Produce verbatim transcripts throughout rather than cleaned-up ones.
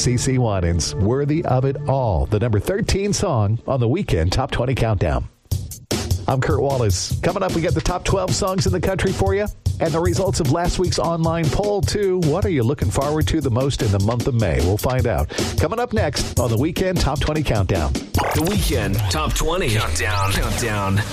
CeCe Winans, Worthy of It All, the number thirteen song on the Weekend Top twenty Countdown. I'm Kurt Wallace. Coming up, we got the top twelve songs in the country for you and the results of last week's online poll, too. What are you looking forward to the most in the month of May? We'll find out. Coming up next on the Weekend Top twenty Countdown. The Weekend Top twenty Countdown. Countdown.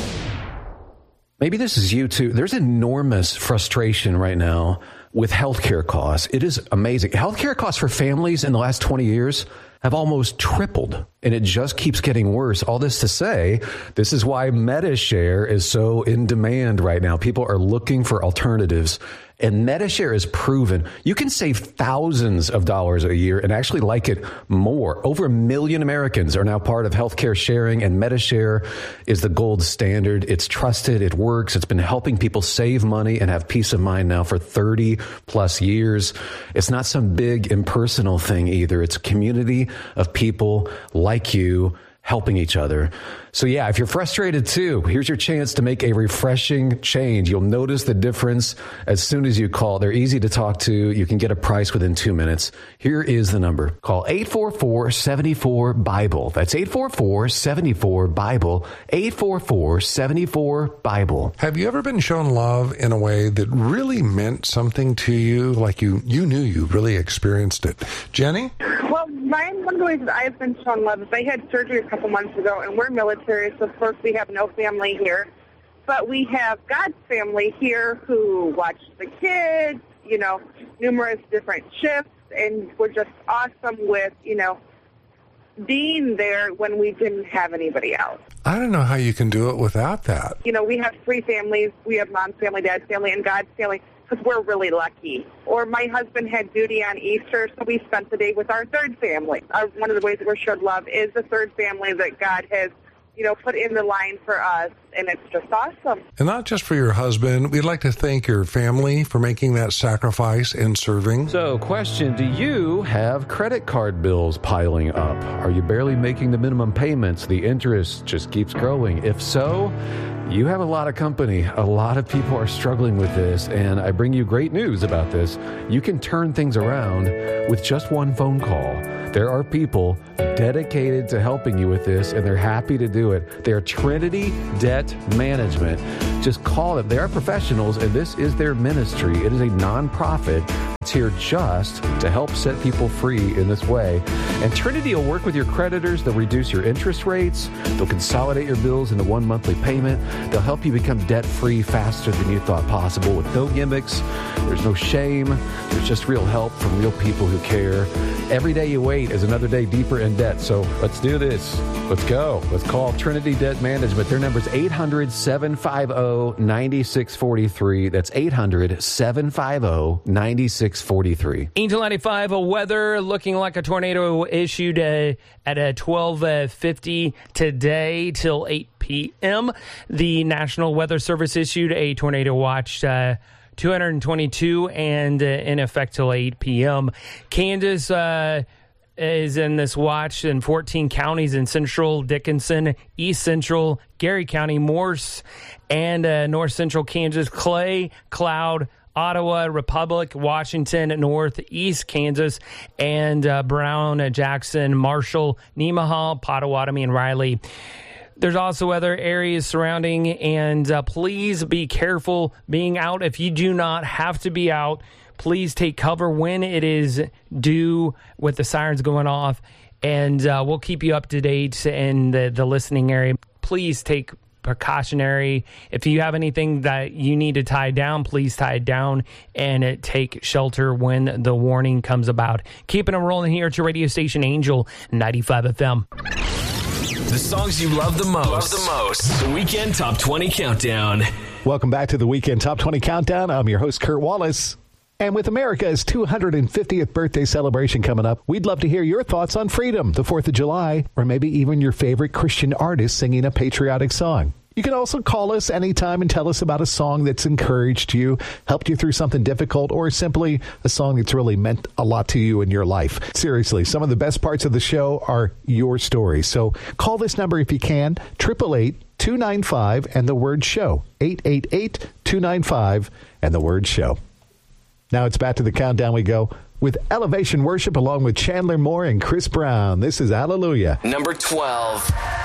Maybe this is you, too. There's enormous frustration right now with healthcare costs. It is amazing. Healthcare costs for families in the last twenty years have almost tripled, and it just keeps getting worse. All this to say, this is why MediShare is so in demand right now. People are looking for alternatives, and MediShare is proven you can save thousands of dollars a year and actually like it more. Over a million Americans are now part of healthcare sharing, and MediShare is the gold standard. It's trusted. It works. It's been helping people save money and have peace of mind now for thirty plus years. It's not some big impersonal thing either. It's a community of people like you helping each other. So yeah, if you're frustrated too, here's your chance to make a refreshing change. You'll notice the difference as soon as you call. They're easy to talk to. You can get a price within two minutes. Here is the number. Call eight four four, seven four, BIBLE. That's eight four four, seven four, BIBLE. eight four four, seven four, BIBLE. Have you ever been shown love in a way that really meant something to you, like you, you knew you really experienced it? Jenny? Well, Ryan, one of the ways that I've been shown love is I had surgery a couple months ago, and we're military, so of course we have no family here. But we have God's family here who watch the kids, you know, numerous different shifts, and we're just awesome with, you know, being there when we didn't have anybody else. I don't know how you can do it without that. You know, we have three families. We have mom's family, dad's family, and God's family, because we're really lucky. Or my husband had duty on Easter, so we spent the day with our third family. Our, one of the ways that we're showed love is the third family that God has, you know, put in the line for us, and it's just awesome. And not just for your husband. We'd like to thank your family for making that sacrifice and serving. So, question, do you have credit card bills piling up? Are you barely making the minimum payments? The interest just keeps growing. If so, you have a lot of company. A lot of people are struggling with this, and I bring you great news about this. You can turn things around with just one phone call. There are people dedicated to helping you with this, and they're happy to do it. They're Trinity Debt Management. Just call them. They are professionals, and this is their ministry. It is a nonprofit. It's here just to help set people free in this way. And Trinity will work with your creditors. They'll reduce your interest rates. They'll consolidate your bills into one monthly payment. They'll help you become debt-free faster than you thought possible with no gimmicks. There's no shame. There's just real help from real people who care. Every day you wait is another day deeper in debt. So let's do this. Let's go. Let's call Trinity Debt Management. Their number is eight hundred, seven five zero, nine six four three. That's eight hundred, seven five zero, nine six four three. Angel ninety-five, a weather looking like a tornado issued uh, at uh, twelve fifty today till eight p.m. The National Weather Service issued a tornado watch uh, two hundred twenty-two and uh, in effect till eight p.m. Kansas uh, is in this watch in fourteen counties in central Dickinson, east central Gary County, Morse, and uh, north central Kansas, Clay, Cloud, Ottawa, Republic, Washington, Northeast Kansas, and uh, Brown, uh, Jackson, Marshall, Nemaha, Pottawatomie, and Riley. There's also other areas surrounding, and uh, please be careful being out. If you do not have to be out, please take cover when it is due with the sirens going off, and uh, we'll keep you up to date in the, the listening area. Please take precautionary. If you have anything that you need to tie down, please tie it down and uh, take shelter when the warning comes about. Keeping it rolling here at your radio station, Angel ninety-five F M. The songs you love the most. Love the most. The Weekend Top twenty Countdown. Welcome back to the Weekend Top twenty Countdown. I'm your host, Kurt Wallace. And with America's two hundred fiftieth birthday celebration coming up, we'd love to hear your thoughts on freedom, the fourth of July, or maybe even your favorite Christian artist singing a patriotic song. You can also call us anytime and tell us about a song that's encouraged you, helped you through something difficult, or simply a song that's really meant a lot to you in your life. Seriously, some of the best parts of the show are your stories. So call this number if you can, eight eight eight, two nine five and the word show, eight eight eight, two nine five and the word show. Now it's back to the countdown we go. with Elevation Worship along with Chandler Moore and Chris Brown. This is Hallelujah. Number twelve.